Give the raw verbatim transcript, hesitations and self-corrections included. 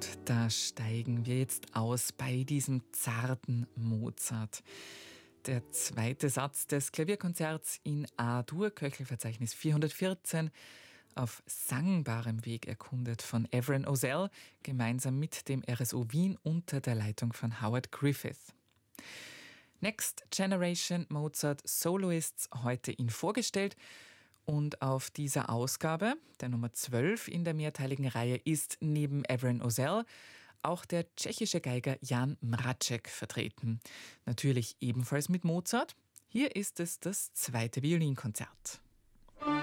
Und da steigen wir jetzt aus bei diesem zarten Mozart. Der zweite Satz des Klavierkonzerts in A-Dur, Köchelverzeichnis vierhundertvierzehn, auf sangbarem Weg erkundet von Everin Ozell, gemeinsam mit dem R S O Wien unter der Leitung von Howard Griffith. Next Generation Mozart Soloists, heute Ihnen vorgestellt. Und auf dieser Ausgabe, der Nummer zwölf in der mehrteiligen Reihe, ist neben Everin Ozell auch der tschechische Geiger Jan Mraček vertreten. Natürlich ebenfalls mit Mozart. Hier ist es das zweite Violinkonzert.